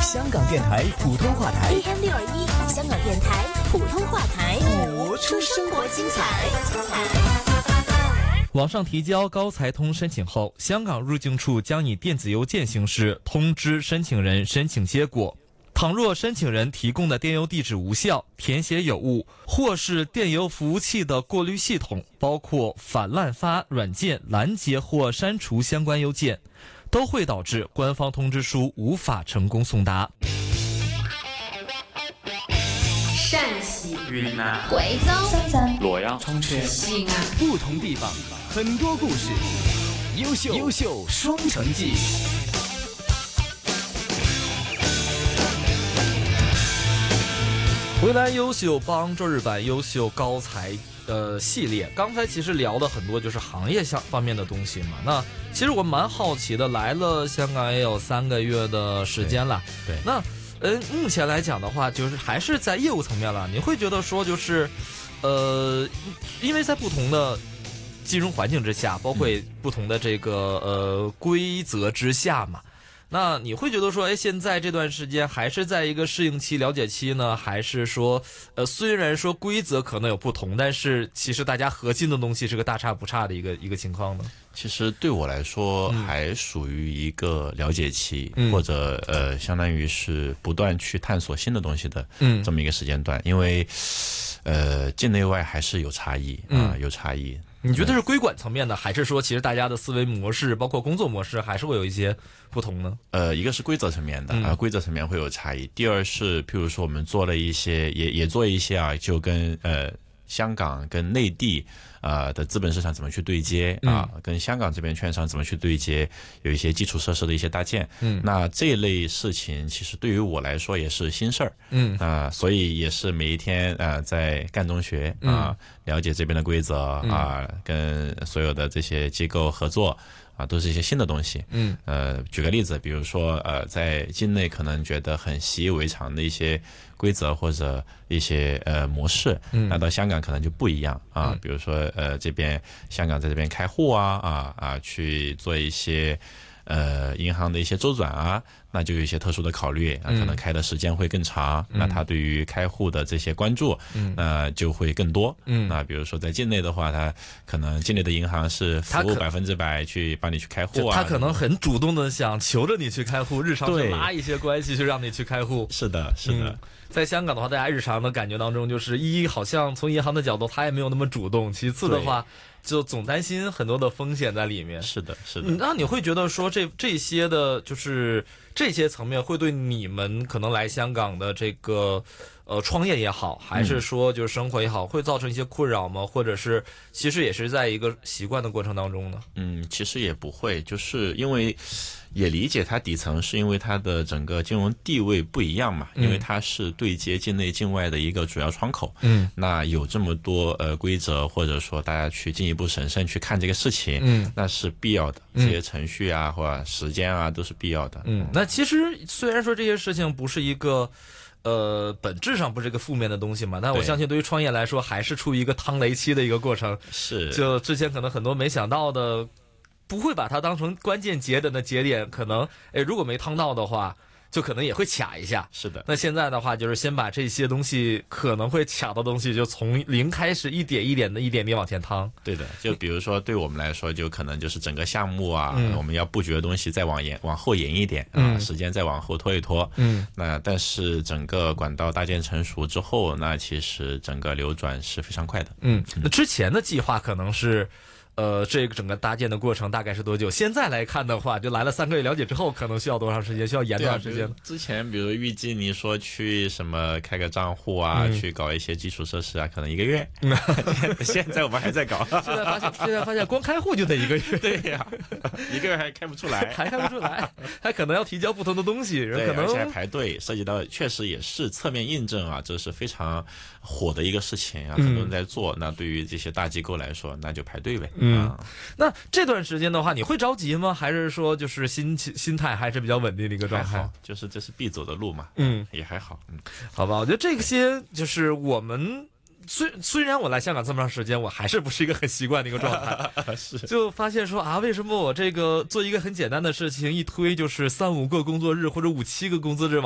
香港电台普通话台 AM621，香港电台普通话台， 活出生活精彩。 网上提交高才通申请后，香港入境处将以电子邮件形式通知申请人申请结果。倘若申请人提供的电邮地址无效、填写有误，或是电邮服务器的过滤系统包括反滥发软件拦截或删除相关邮件，都会导致官方通知书无法成功送达。 陕西、 云南、 贵州、 深圳、 洛阳、 重庆、 西安， 不同地方很多故事，优秀双城记。 回来优秀帮周日版优秀高才系列，刚才其实聊的很多就是行业方面的东西嘛。那其实我蛮好奇的，来了香港也有3个月的时间了。 对， 那目前来讲的话，就是还是在业务层面了。你会觉得说，就是因为在不同的金融环境之下，包括不同的这个规则之下嘛。那你会觉得说，现在这段时间还是在一个适应期、了解期呢，还是说，虽然说规则可能有不同，但是其实大家核心的东西是个大差不差的一个情况呢？ 其实对我来说，还属于一个了解期，或者相当于是不断去探索新的东西的这么一个时间段，因为境内外还是有差异啊，有差异。 你觉得是规管层面的，还是说其实大家的思维模式，包括工作模式，还是会有一些不同呢？ 一个是规则层面的啊，规则层面会有差异。第二是，譬如说我们做了一些，也做一些啊，就跟香港跟内地的资本市场怎么去对接啊，跟香港这边券商怎么去对接，有一些基础设施的一些搭建。那这类事情其实对于我来说也是新事儿。所以也是每一天在干中学啊，了解这边的规则啊，跟所有的这些机构合作。都是一些新的东西。举个例子，比如说在境内可能觉得很习以为常的一些规则或者一些模式，那到香港可能就不一样啊。比如说这边香港在这边开户去做一些银行的一些周转啊，那就有一些特殊的考虑可能开的时间会更长，那他对于开户的这些关注就会更多。那比如说在境内的话，他可能境内的银行是服务100%去帮你去开户他可能很主动的想求着你去开户，日常去拉一些关系去让你去开户。 是的。 在香港的话，大家日常的感觉当中，就是好像从银行的角度他也没有那么主动，其次的话就总担心很多的风险在里面。 是的。 那你会觉得说这些的就是这些层面会对你们可能来香港的这个创业也好，还是说就是生活也好，会造成一些困扰吗？或者是其实也是在一个习惯的过程当中呢？ 其实也不会，就是因为也理解它底层是因为它的整个金融地位不一样嘛，因为它是对接境内境外的一个主要窗口。那有这么多规则，或者说大家去进一步审慎去看这个事情，那是必要的。这些程序啊或者时间啊都是必要的。 那其实虽然说这些事情不是一个本质上不是一个负面的东西嘛，但我相信对于创业来说还是处于一个趟雷期的一个过程。 是， 就之前可能很多没想到的，不会把它当成关键节点的节点，可能如果没趟到的话，就可能也会卡一下。 是的。 那现在的话，就是先把这些东西可能会卡的东西，就从零开始，一点一点往前趟。 对的。就比如说对我们来说，就可能就是整个项目我们要布局的东西再往后延一点时间再往后拖一拖。那但是整个管道搭建成熟之后，那其实整个流转是非常快的。 那之前的计划可能是这个整个搭建的过程大概是多久？现在来看的话，就来了3个月了解之后，可能需要多长时间？需要延多长时间？ 之前比如预计你说去什么开个账户去搞一些基础设施可能1个月。现在我们还在搞。 现在发现光开户就得1个月。 对呀，1个月还开不出来， 还可能要提交不同的东西，可能而且还排队，涉及到确实也是侧面印证这是非常火的一个事情很多人在做。那对于这些大机构来说，那就排队呗。 那这段时间的话，你会着急吗？还是说就是心态还是比较稳定的一个状态？ 就是这是必走的路嘛。也还好。 好吧，我觉得这些就是我们虽然我来香港这么长时间，我还是不是一个很习惯的一个状态。 是， 就发现说为什么我这个做一个很简单的事情，一推就是3-5个工作日或者5-7个工作日